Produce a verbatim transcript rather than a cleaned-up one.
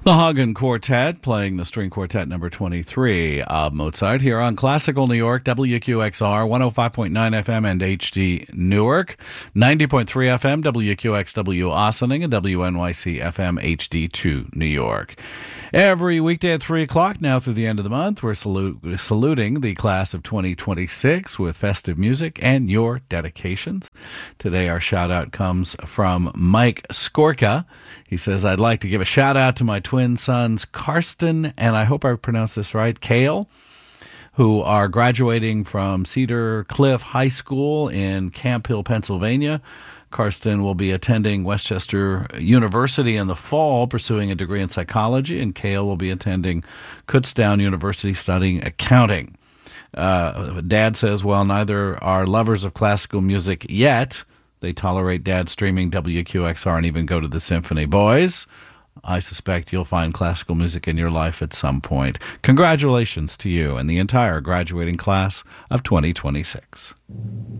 The Hagen Quartet playing the string quartet number twenty-three of Mozart here on Classical New York, W Q X R, one oh five point nine F M and H D Newark, ninety point three F M, W Q X W Ossining, and W N Y C F M H D two New York. Every weekday at three o'clock now through the end of the month, we're salute, saluting the class of twenty twenty-six with festive music and your dedications. Today our shout-out comes from Mike Skorka. He says, I'd like to give a shout-out to my twin sons, Karsten, and I hope I pronounced this right, Kale, who are graduating from Cedar Cliff High School in Camp Hill, Pennsylvania. Karsten will be attending Westchester University in the fall, pursuing a degree in psychology, and Kale will be attending Kutztown University studying accounting. Uh, Dad says, well, neither are lovers of classical music yet. They tolerate Dad streaming W Q X R and even go to the symphony. Boys, I suspect you'll find classical music in your life at some point. Congratulations to you and the entire graduating class of twenty twenty-six.